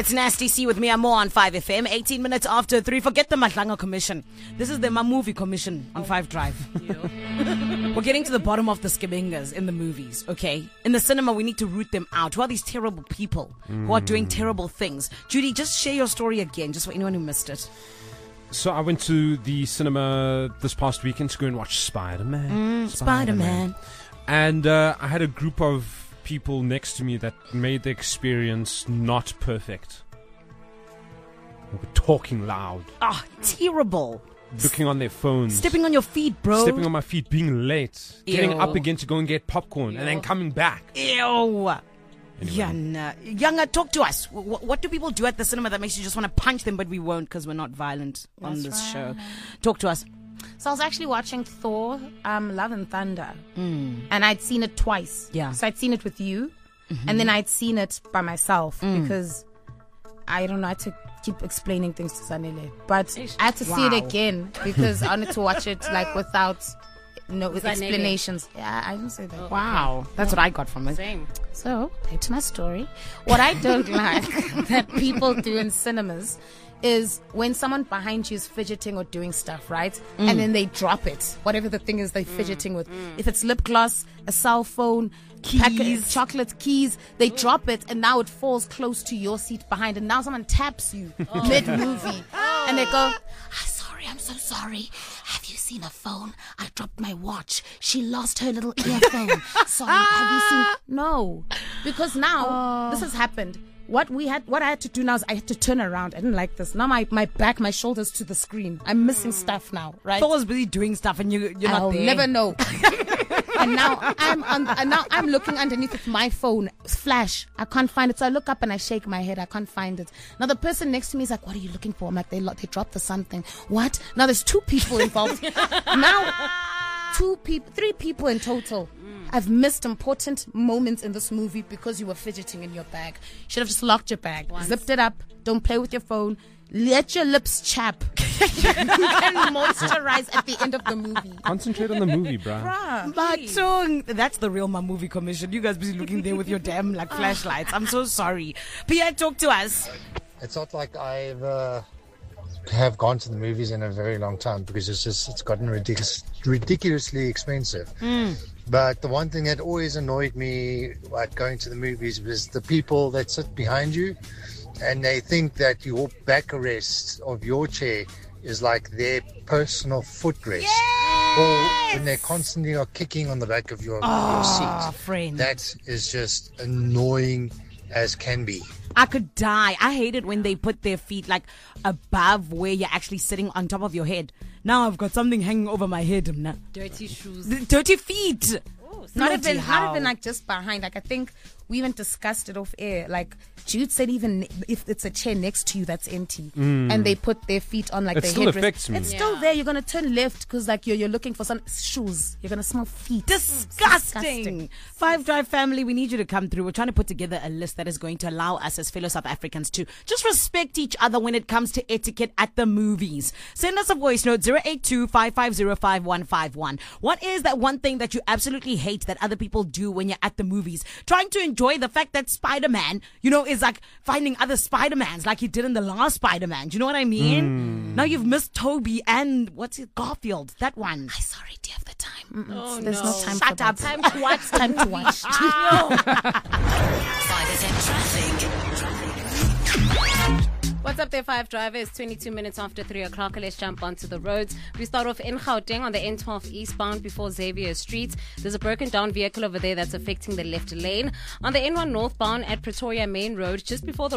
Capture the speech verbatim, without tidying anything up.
It's Nasty C with me. I'm more on five F M. eighteen minutes after three. Forget the Matlanga Commission. This is the Ma Movie Commission on five Drive. We're getting to the bottom of the skibingas in the movies, okay? In the cinema, we need to root them out. Who are these terrible people mm. who are doing terrible things? Judy, just share your story again, just for anyone who missed it. So I went to the cinema this past weekend to go and watch Spider-Man. Mm, Spider-Man. Spider-Man. And uh, I had a group of people next to me that made the experience not perfect. They were talking loud. Ah, oh, terrible. Looking on their phones. Stepping on your feet, bro. Stepping on my feet, being late. Ew. Getting up again to go and get popcorn Ew. and then coming back. Ew. Anyway. Yana, Younger, talk to us. What, what do people do at the cinema that makes you just want to punch them, but we won't because we're not violent on That's this right. show? Talk to us. So I was actually watching Thor, um, Love and Thunder, mm. and I'd seen it twice. Yeah. So I'd seen it with you, mm-hmm. and then I'd seen it by myself mm. because I don't know. I had to keep explaining things to Sanele, but I had to wow. see it again because I wanted to watch it like without. No, with explanations. Yeah, I didn't say that. Oh, wow. That's what I got from it. Same. So, back to my story. What I don't like that people do in cinemas is when someone behind you is fidgeting or doing stuff, right? Mm. And then they drop it. Whatever the thing is they're mm. fidgeting with. Mm. If it's lip gloss, a cell phone, keys, packet, chocolate keys, they drop it and now it falls close to your seat behind and now someone taps you oh. mid-movie. Oh. And they go, ah, sorry, I'm so sorry. Have you seen a phone? I dropped my watch. She lost her little earphone. Sorry, have you seen? No. Because now, oh. this has happened. What we had, what I had to do now is I had to turn around. I didn't like this. Now my, my back, my shoulders to the screen. I'm missing stuff now, right? Thor was busy doing stuff and you, you're I'll not there. never know. And now I'm on, and now I'm looking underneath with my phone. Flash. I can't find it. So I look up and I shake my head. I can't find it. Now the person next to me is like, "What are you looking for?" I'm like, "They they dropped the something." What? Now there's two people involved. Now two people, three people in total. I've missed important moments in this movie because you were fidgeting in your bag. You should have just locked your bag, Once. zipped it up. Don't play with your phone. Let your lips chap. You can moisturize at the end of the movie. Concentrate on the movie, bruh. Bruh, Batung. That's the real Ma Movie Commission. You guys busy looking there with your damn like flashlights. I'm so sorry. Pierre, talk to us. It's not like I've uh, have gone to the movies in a very long time because it's just it's gotten ridiculous, ridiculously expensive. Mm. But the one thing that always annoyed me at going to the movies was the people that sit behind you. And they think that your backrest of your chair is like their personal footrest. Yes! Or when they constantly are kicking on the back of your, oh, your seat. Friend. That is just annoying as can be. I could die. I hate it when they put their feet like above where you're actually sitting on top of your head. Now I've got something hanging over my head. Dirty shoes. Dirty feet. Oh, not even, not even like just behind. Like I think we even discussed it off air. Like Jude said, even if it's a chair next to you that's empty, mm. and they put their feet on like it their still headrest, affects me. it's yeah. still there. You're gonna turn left because like you're you're looking for some shoes. You're gonna smell feet. Disgusting. Disgusting. Five Drive family, we need you to come through. We're trying to put together a list that is going to allow us as fellow South Africans to just respect each other when it comes to etiquette at the movies. Send us a voice note zero eight two, five five zero, five one five one. What is that one thing that you absolutely hate that other people do when you're at the movies? Trying to enjoy the fact that Spider-Man, you know, is like finding other Spider-Mans like he did in the last Spider-Man. Do you know what I mean? Mm. Now you've missed Toby and what's it, Garfield, that one. I sorry, do you have the time? Mm-mm. Oh, There's no. no time Shut for up. that. Time to watch. Time to watch. five F M traffic. What's up there, Five Driver? It's twenty-two minutes after three o'clock. Let's jump onto the roads. We start off in Gauteng on the N twelve eastbound before Xavier Street. There's a broken down vehicle over there that's affecting the left lane. On the N one northbound at Pretoria Main Road, just before the